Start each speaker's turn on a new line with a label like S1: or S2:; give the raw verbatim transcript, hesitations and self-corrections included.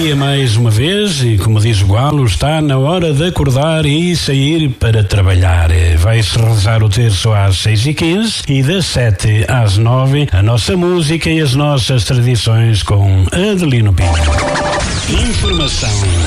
S1: dia mais uma vez e, como diz o Galo, está na hora de acordar e sair para trabalhar. Vai-se rezar o terço às seis e quinze e das sete às nove a nossa música e as nossas tradições com Adelino Pinto. Informação